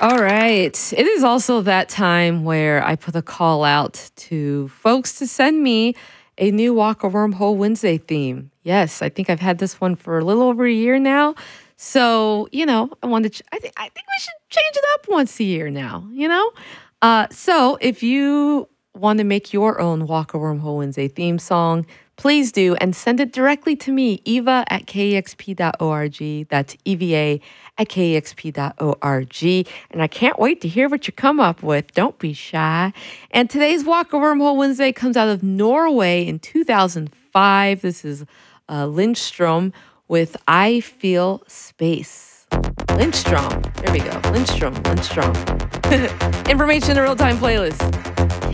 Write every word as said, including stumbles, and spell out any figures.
All right. It is also that time where I put a call out to folks to send me a new Walk a Wormhole Wednesday theme. Yes, I think I've had this one for a little over a year now. So, you know, I wanted to, I think I think we should change it up once a year now, you know? Uh, so if you want to make your own Walk a Wormhole Wednesday theme song, please do and send it directly to me, eva at k e x p dot org. That's E V A at k e x p dot org. And I can't wait to hear what you come up with. Don't be shy. And today's Walk a Wormhole Wednesday comes out of Norway in two thousand five. This is uh, Lindstrom with I Feel Space. Lindstrom. There we go. Lindstrom. Lindstrom. Information in a real-time playlist.